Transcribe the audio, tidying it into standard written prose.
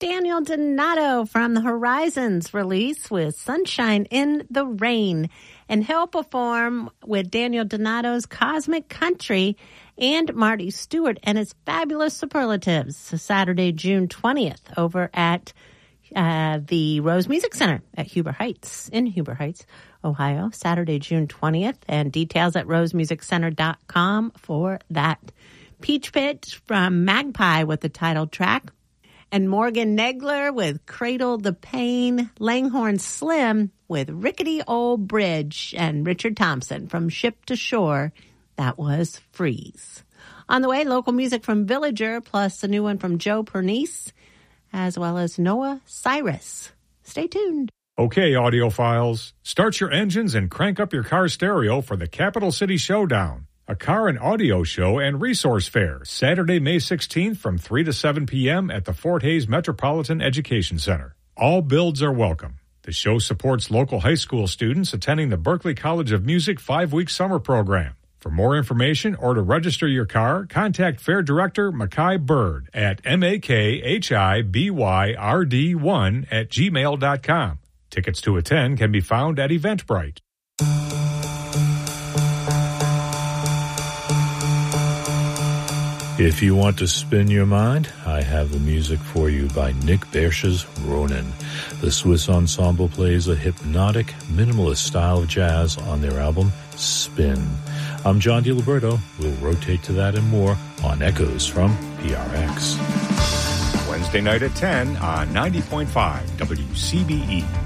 Daniel Donato from the Horizons release with Sunshine in the Rain. And he'll perform with Daniel Donato's Cosmic Country and Marty Stewart and his Fabulous Superlatives Saturday, June 20th over at the Rose Music Center at Huber Heights, in Huber Heights, Ohio, Saturday, June 20th. And details at rosemusiccenter.com for that. Peach Pit from Magpie with the title track. And Morgan Negler with Cradle the Pain. Langhorne Slim with Rickety Old Bridge. And Richard Thompson from Ship to Shore. That was Freeze. On the way, local music from Villager, plus a new one from Joe Pernice, as well as Noah Cyrus. Stay tuned. Okay, audiophiles, start your engines and crank up your car stereo for the Capital City Showdown, a car and audio show and resource fair, Saturday, May 16th from 3 to 7 p.m. at the Fort Hays Metropolitan Education Center. All builds are welcome. The show supports local high school students attending the Berklee College of Music 5-week summer program. For more information or to register your car, contact Fair Director Mackay Bird at makhibyrd1@gmail.com. Tickets to attend can be found at Eventbrite. If you want to spin your mind, I have the music for you by Nick Bersch's Ronin. The Swiss Ensemble plays a hypnotic, minimalist style of jazz on their album Spin. I'm John DiLiberto. We'll rotate to that and more on Echoes from PRX. Wednesday night at 10 on 90.5 WCBE.